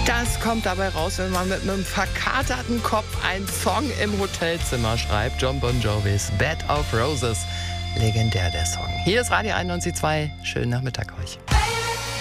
Das kommt dabei raus, wenn man mit einem verkaterten Kopf einen Song im Hotelzimmer schreibt. Jon Bon Jovis Bed of Roses. Legendär der Song. Hier ist Radio 91.2. Schönen Nachmittag euch.